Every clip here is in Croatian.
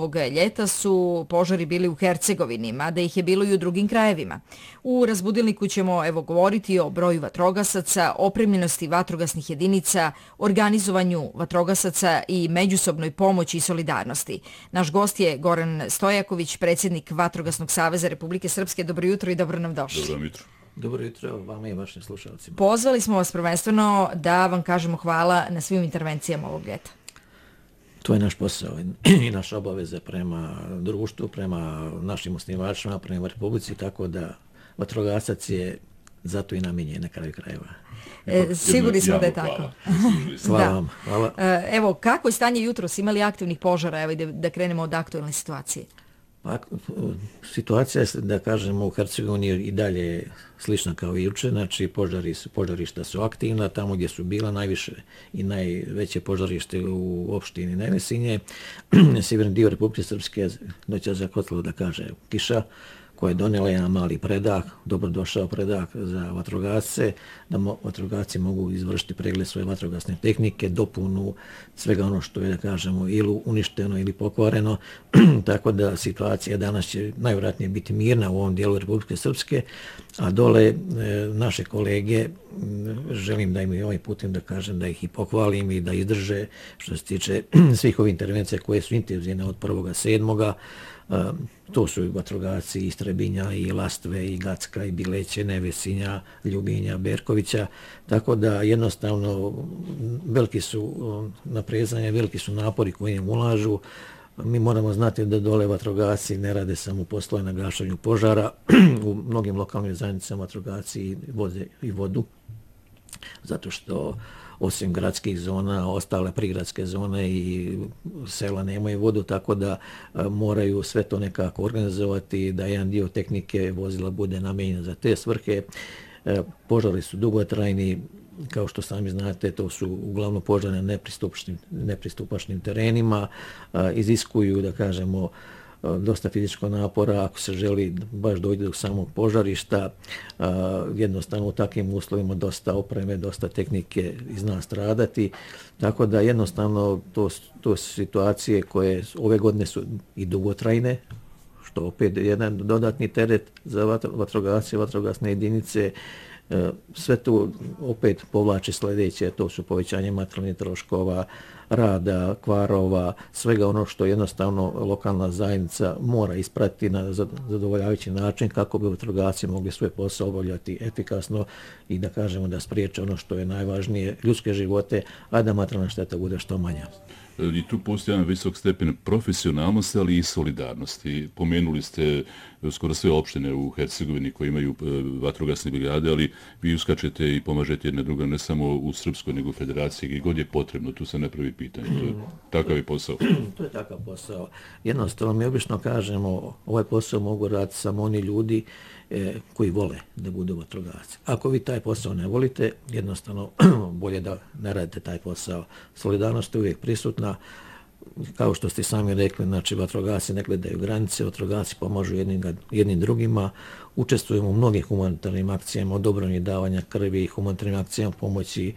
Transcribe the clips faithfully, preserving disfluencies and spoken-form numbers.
ovog ljeta su požari bili u Hercegovini, mada ih je bilo i u drugim krajevima. U Razbudilniku ćemo evo govoriti o broju vatrogasaca, opremljenosti vatrogasnih jedinica, organizovanju vatrogasaca i međusobnoj pomoći i solidarnosti. Naš gost je Goran Stojaković, predsjednik Vatrogasnog saveza Republike Srpske. Dobro jutro i dobro nam došli. Dobro jutro. Dobro jutro vama i vašim slušalcima. Pozvali smo vas prvenstveno da vam kažemo hvala na svim intervencijama ovog ljeta. To je naš posao i naša obaveza prema društvu, prema našim osnivačima, prema Republici, tako da vatrogasac je zato i namijenjen na kraju krajeva. E, sigurni smo da je tako. Hvala vam. Hvala. Evo, kako je stanje jutros? Imali aktivnih požara? Evo, da, da krenemo od aktualne situacije. Pa, situacija je, da kažemo, u Hercegovini i dalje slična kao i juče, znači požari su, požarišta su aktivna, tamo gdje su bila najviše i najveće požarište u opštini Nevesinje, sjeverni dio Republike Srpske noća zakotilo, da kaže, kiša, koja je donijela jedan mali predah, dobrodošao predah za vatrogasce, da mo, vatrogasci mogu izvršiti pregled svoje vatrogasne tehnike, dopunu svega ono što je, da kažemo, ili uništeno ili pokvareno, tako da situacija danas će najvjerojatnije biti mirna u ovom dijelu Republike Srpske, a dole e, naše kolege, m, želim da im i ovaj putem da kažem da ih i pohvalim i da izdrže što se tiče svih ovih intervencija koje su intenzivne od prvog sedmog Um, to su i vatrogasci iz Trebinja, i Lastve, i Gacka, i Bileće, Nevesinja, Ljubinja, Berkovića, tako da jednostavno veliki su um, naprezanja, veliki su napori koji im ulažu. Mi moramo znati da dole vatrogasci ne rade samo poslove na gašenju požara, u mnogim lokalnim zajednicama vatrogasci voze i vodu, zato što osim gradskih zona, ostale prigradske zone i sela nemaju vodu, tako da a, moraju sve to nekako organizovati, da jedan dio tehnike vozila bude namijenjen za te svrhe. E, požari su dugotrajni, kao što sami znate, to su uglavnom požari na nepristupačnim, nepristupačnim terenima, a, iziskuju, da kažemo, dosta fizičkog napora ako se želi baš dojde do samog požarišta. Jednostavno u takvim uslovima dosta opreme, dosta tehnike zna stradati. Tako da jednostavno to, to su situacije koje ove godine su i dugotrajne, što opet je jedan dodatni teret za vatrogasce, vatrogasne jedinice. Sve to opet povlači sljedeće, to su povećanje materijalnih troškova, rada, kvarova, svega ono što jednostavno lokalna zajednica mora ispratiti na zadovoljavajući način kako bi vatrogasci mogli svoj posao obavljati efikasno i da kažemo da spriječe ono što je najvažnije, ljudske živote, a da materijalna šteta bude što manja. I tu postoji jedan visok stepen profesionalnosti, ali i solidarnosti. Pomenuli ste skoro sve opštine u Hercegovini koje imaju vatrogasne brigade, ali vi uskačete i pomažete jedna druga ne samo u Srpskoj, nego u Federaciji, gdje god je potrebno. Tu se ne pravi pitanje. To je takav je posao. To je takav posao. Jednostavno, mi obično kažemo, ovaj posao mogu raditi samo oni ljudi e, koji vole da budu vatrogasci. Ako vi taj posao ne volite, jednostavno bolje da ne radite taj posao. Solidarnost je uvijek prisutna. Kao što ste sami rekli, znači vatrogasci ne gledaju granice, vatrogasci pomažu jednim, jednim drugima, učestvujemo u mnogim humanitarnim akcijama, odobravanje davanja krvi, humanitarnim akcijama pomoći.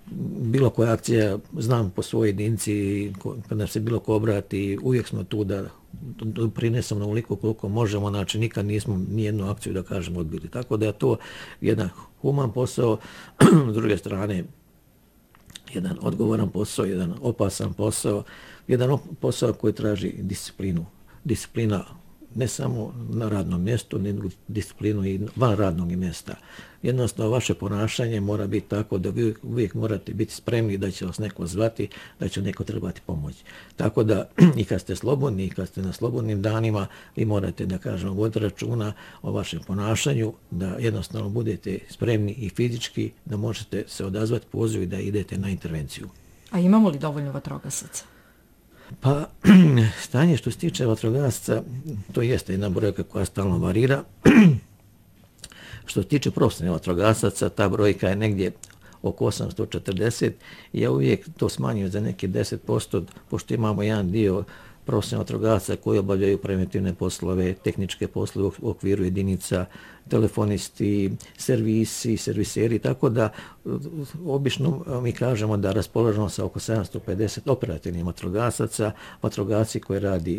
Bilo koja akcija, znam po svojoj jedinici, kada se bilo ko obrati, uvijek smo tu da prinesemo na uliku koliko možemo, znači nikad nismo nijednu akciju, da kažemo, odbili. Tako da je to jedan human posao, s druge strane jedan odgovoran posao, jedan opasan posao, jedan posao koji traži disciplinu. Disciplina ne samo na radnom mjestu, nego disciplinu i van radnog mjesta. Jednostavno, vaše ponašanje mora biti tako da vi uvijek morate biti spremni da će vas neko zvati, da će neko trebati pomoć. Tako da i kad ste slobodni, i kad ste na slobodnim danima, vi morate, da kažemo, voditi računa o vašem ponašanju, da jednostavno budete spremni i fizički, da možete se odazvati pozivu i da idete na intervenciju. A imamo li dovoljno vatrogasaca? Pa, stanje što se tiče vatrogasca, to jeste jedna brojka koja stalno varira. Što se tiče profesionalnih vatrogasaca, ta brojka je negdje oko osamsto četrdeset. Ja uvijek to smanjujem za neki deset posto, pošto imamo jedan dio profesionalnih vatrogasaca koji obavljaju preventivne poslove, tehničke poslove u okviru jedinica, telefonisti, servisi, serviseri, tako da obično mi kažemo da raspolažemo sa oko sedamsto pedeset operativnih vatrogasaca, vatrogasci koji radi